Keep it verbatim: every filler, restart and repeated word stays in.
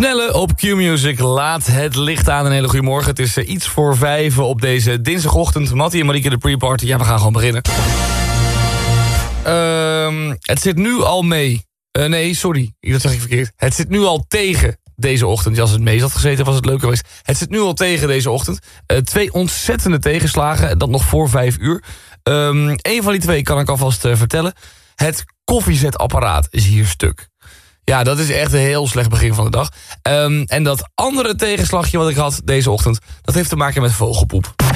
Snelle op Q-Music. Laat het licht aan. Een hele goede morgen. Het is uh, iets voor vijf op deze dinsdagochtend. Mattie en Marieke de pre-party. Ja, we gaan gewoon beginnen. Uh, het zit nu al mee. Uh, nee, sorry. Dat zeg ik verkeerd. Het zit nu al tegen deze ochtend. Als het mee had gezeten, was het leuker geweest. Het zit nu al tegen deze ochtend. Uh, twee ontzettende tegenslagen. Dat nog voor vijf uur. Um, Eén van die twee kan ik alvast uh, vertellen. Het koffiezetapparaat is hier stuk. Ja, dat is echt een heel slecht begin van de dag. Um, en dat andere tegenslagje wat ik had deze ochtend, dat heeft te maken met vogelpoep.